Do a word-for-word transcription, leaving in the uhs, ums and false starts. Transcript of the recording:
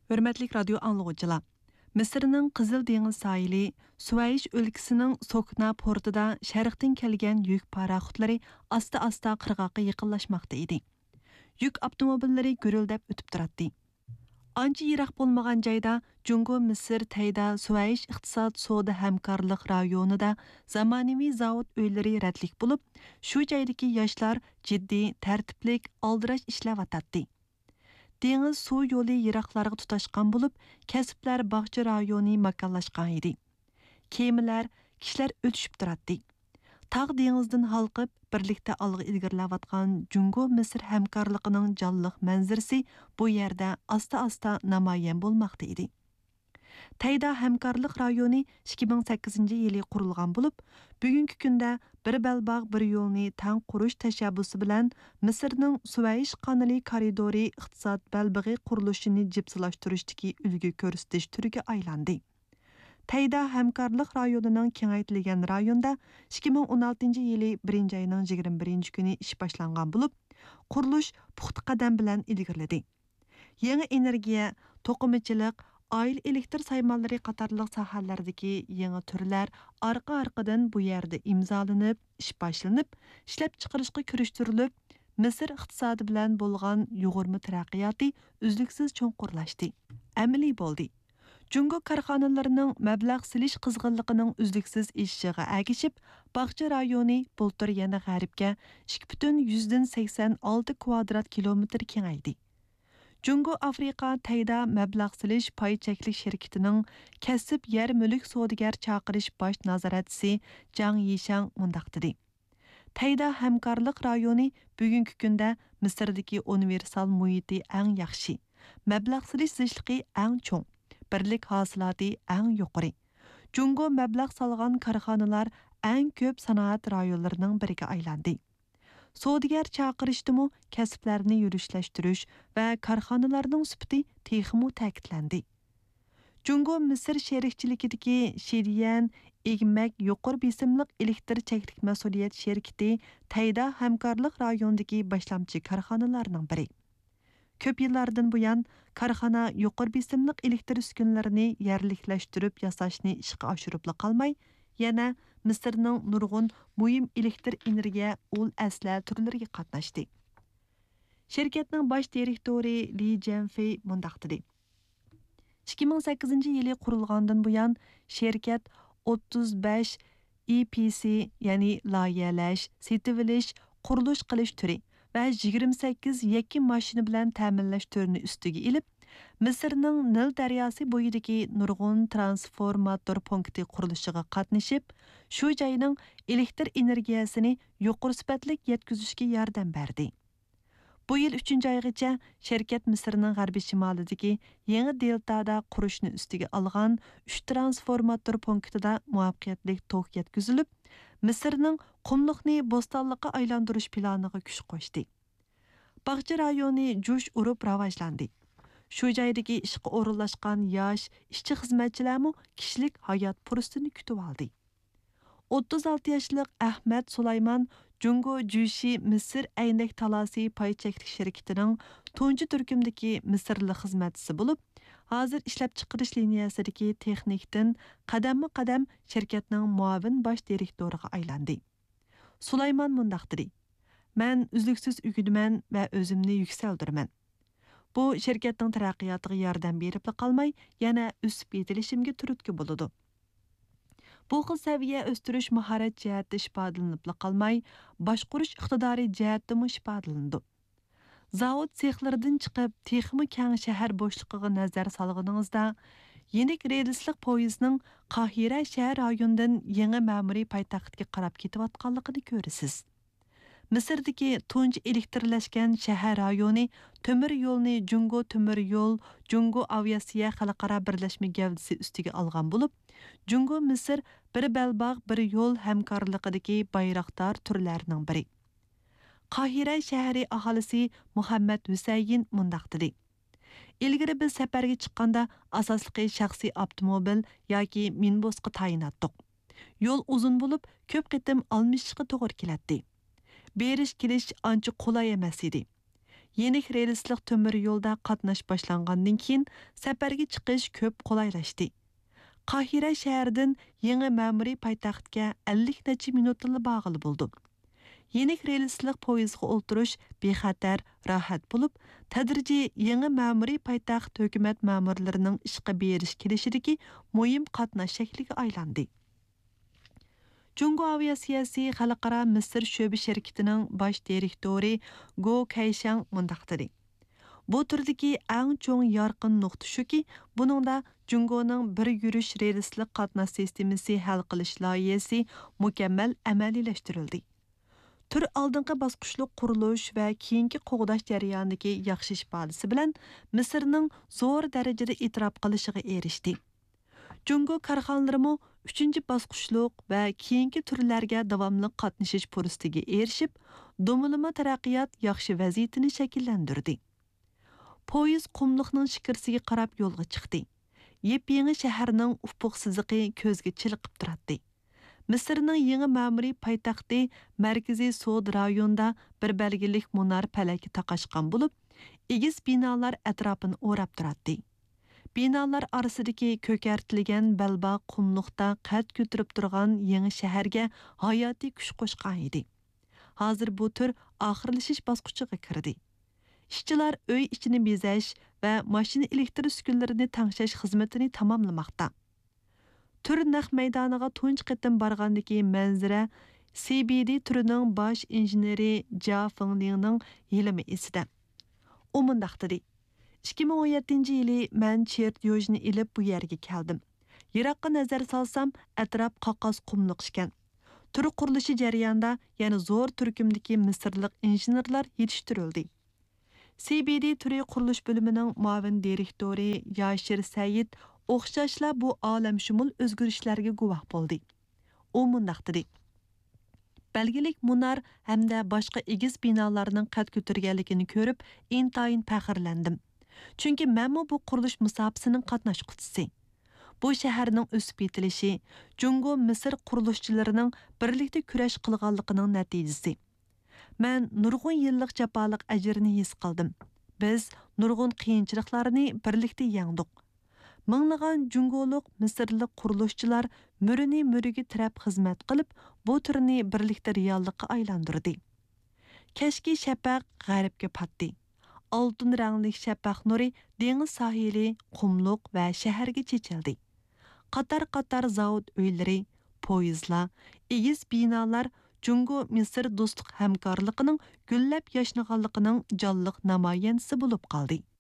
Hörmətli radio anlıqçılar, Misirning Qizil dengiz sohili, Suvaysh o'lkasining Sokna portida sharqdan kelgan yuk paraxotlari asta-asta qirg'oqqa yaqinlashmoqda edi. Yuk avtomobillari gurildab o'tib turardi. Ancha yiroq bo'lmagan joyda Jungo Misir Tayda Suvaysh iqtisod soda hamkorlik rayonida zamonaviy zavod uylari radlik bo'lib, shu joydagi yoshlar jiddiy, tartiblik, aldirash ishlayotdi. Dengiz suv yo'li yiroqlarga tutashgan bo'lib, kasblar bog'cha rayoni makonlashgan edi. Kemalar, kishilar o'tishib turardi. Tog' dengizdan halqib, birlikda olg'a ilgarilayotgan Jungo Misir hamkorligining jonliq manzarasi bu yerda asta-asta namoyon bo'lmoqda edi. Tayda hamkorlik rayoni ikki ming sakkizinchi yili qurilgan bo'lib, bugungi kunda bir belbog' bir yo'lni tang qurish tashabbusi bilan Misrning Suvaysh kanali koridori iqtisod belbog'i qurilishini jipsilashtirishdagi ulgu ko'rsatish turiga aylandi. Tayda hamkorlik rayonining kengaytirilgan rayonda ikki ming o'n oltinchi yili birinchi oyning yigirma birinchi kuni ish boshlangan bo'lib, qurilish puxta qadam bilan ilgariladi. Yangi energiya, to'qimachilik, oil elektr saymonlari qatorliq sohalardagi yangi turlar orqa-orqadan bu yerda imzolanib, ish boshlanib, ishlab chiqarishga kirishtirilib, Misr iqtisodi bilan bo'lgan yuqorma taraqqiyoti uzluksiz cho'nqurlashdi. Amaliy bo'ldi. Jungo korxonalarining mablag' silish qizg'inligining uzluksiz ishishiga agishib, bog'cha rayoni bultur yana g'arbga ikki butun yuzdan sakson olti kvadrat kilometr kengaydi. Jungo Afrika Tayda mablag' silish pay cheklik shirkatining kasb yer mulk savdogar chaqirish bosh nazoratchisi Jang Yishang mundaq dedi. Tayda hamkorlik rayoni bugungi kunda Misrdagi universal muhiti eng yaxshi, mablag' silish zichligi eng cho'ng, birlik hosilati eng yuqori. Jungo mablag' solgan korxonalar eng ko'p sanoat rayonlarining biriga aylandi. Savdogar chaqirishdimi kasblarni yurishlashtirish va korxonalarning sifati texmu ta'kidlandi. Jungo Misr sherikchiligidagi Shiriyan Egmak yuqori besimliq elektr cheklik mas'uliyat shirkati Tayda hamkorlik rayonidagi boshlamchi korxonalarning biri. Ko'p yillardan buyon korxona yuqori besimliq elektr uskunalarini yerliklashtirib yasashni ishga oshirib qolmay, yana Misrning nurg'un muhim elektr energiya ul asla turlariga qatnashdi. Shirkatning bosh direktori Li Jianfei mundaq dedi. ikki ming sakkizinchi yili qurilgandan buyon shirkat o'ttiz besh E P C, ya'ni loyihalash, setib olish, qurilish qilish turi va yigirma sakkiz yakka mashina bilan ta'minlash turini ustiga ilib, Misrning Nil daryosi bo'yidagi nurg'un transformator punkti qurilishiga qatnashib, shu joyning elektr energiyasini yuqori sifatli yetkazishga yordam berdi. Bu yil uchinchi oygacha shirkat Misrning g'arbiy shimolidagi yangi deltada qurishni ustiga olgan uch transformator punktida muvaffaqiyatli tok yetkazilib, Misrning qumliqni bo'stonliqqa aylantirish planiga kuch qo'shdi. Bog'cha rayoni jo'sh urib rivojlandi. Shu joydagi ishga o'rinlashgan yosh ishchi xizmatchilarmi kishilik hayot fursatini kutib oldi. o'ttiz olti yoshlik Ahmad Sulaymon Jungo Jushi Misr Aynak Talasi pay cheklik shirkatining tunji turkumdagi Misrlik xizmatchisi bo'lib, hozir ishlab chiqarish liniyasidagi texnikdan qadamma-qadam shirkatning muavin bosh direktoriga aylandi. Sulaymon mundaq dedi: "Men uzluksiz o'qidiman va o'zimni yuksaltiraman. Bu shirkatning taraqqiyotiga yordam berib qolmay, yana o'sib yetilishimga turtki bo'ladi. Bu xil saviya o'stirish mahorat jihatda ifodalanib qolmay, boshqurish iqtidori jihatda ifodalanadi. Zavod sexlaridan chiqib, texmi keng shahar bo'shligiga nazar solganingizda, yenik relslik poyezdning Qohira shahar rayonidan yangi ma'muriy poytaxtga qarab ketayotganligini ko'rasiz. Misrdagi tunji elektrlashgan shahar rayoni temir yo'lni Jungo temir yo'l, Jungo aviatsiya xalqaro birlashma gavdasi ustiga olgan bo'lib, Jungo Misr bir belbog' bir yo'l hamkorligidagi bayroqdor turlarining biri. Qohira shahri aholisi Muhammad Husayn mundaq dedi: "Ilgari biz safarga chiqqanda asosliqi shaxsiy avtomobil yoki minibusga tayinatdik. Yo'l uzun bo'lib, ko'p qitim almashishga to'g'ri keladi. Berish kelish ancha qulay emas edi. Yenik relsliq tömür yo'lda qatnash boshlangandan keyin safarga chiqish ko'p qulaylashdi. Qahira shahridan yangi ma'muriy poytaxtga ellik necha minutda bag'ili bo'ldi. Yenik relsliq poyezdga o'tirish bexatar, rahat bo'lib, tadrijiy yangi ma'muriy poytaxt hukumat ma'murlarining ishga berish kelishidagi muhim qatnash shakliga aylandi. Jungo aviatsiyasi xalqaro Misr sho'ba shirkatining bosh direktori Go Kayshan mundaq dedi. Bu turdagi eng cho'ng yorqin nuqta shuki, buningda Jungoning bir yurish relsliq qatnash sistemasi hal qilish loyihasi mukammal amaliyleştirildi. Tur oldingi bosqichli qurilish va keyingi qo'g'dash jarayonidagi yaxshi ish bolisi bilan Misrning zo'r darajada e'tirof qilishiga erishdi. Jungo korxonalarimo uchinchi bosqichliq va keyingi turlarga davomli qatnashish fursatiga erishib, domilama taraqqiyot yaxshi vaziyatini shakllantirdi. Poyezd qumliqning shikirsiga qarab yo'lga chiqdi. Yep-yangi shaharning ufuq siziqi ko'zga chiliqib turadi. Misrning yangi ma'muriy poytaxti markaziy Sod rayonida bir belgilik munar palaki taqashgan bo'lib, egiz binolar atrofini o'rab turadi. Binolar orasidagi ko'kartilgan balba qumliqda qad ko'tarib turgan yangi shaharga hayotiy kuch qo'shgan edi. Hozir bu tur oxirlashish bosqichiga kirdi. Ishchilar uy ichini bezash va mashina elektr uskunalarini tangshash xizmatini tamomlamoqda. Tur naq maydoniga tunç qitim bargandagi manzara C B D turining bosh injeneri Ja Fenglingning yilimi esida. U mundaq dedi: ikki ming o'n yettinchi yili men chertyojni ilib bu yerga keldim. Yiroqqa nazar solsam, atrof qoqos qumliq ekan. Tur qurilishi jarayonida yana zo'r turkumdagi misrlik injenerlar yetishtirildi. C B D turi qurilish bo'limining muavin direktori Yashir Sayid o'xshashla bu olamshumul o'zgarishlarga guvoh bo'ldi. U mundaq dedi: belgilik munar hamda boshqa egiz binolarning qad ko'targanligini ko'rib, intayin faxrlandim. Chunki menmo bu qurilish musobaqasining qatnashchisi. Bu shaharning o'sib yetilishi Jungo Misr qurilishchilarining birlikda kurash qilganligining natijasi. Men nurg'un yillik jafoliq ajrini his qildim. Biz nurg'un qiyinchiliklarni birlikda yengdik. Minglagan Jungoliq Misrlik qurilishchilar mürini müriga tirab xizmat qilib, bu turni birlikda reallikqa aylantirdi. Kashki shafaq g'arbga patdi. Oltin rangli shafaq nuri dengiz sahili, qumliq va shaharga chechildi. Qatar-qatar zavod uylari, poyezdlar, egiz binolar Jungo Misr do'stlik hamkorligining gullab yashnaganligining jonliq namoyandasi bo'lib qoldi.